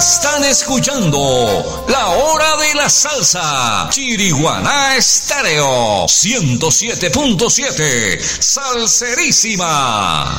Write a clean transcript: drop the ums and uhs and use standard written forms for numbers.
Están escuchando La Hora de la Salsa, Chiriguaná Estéreo 107.7, Salserísima.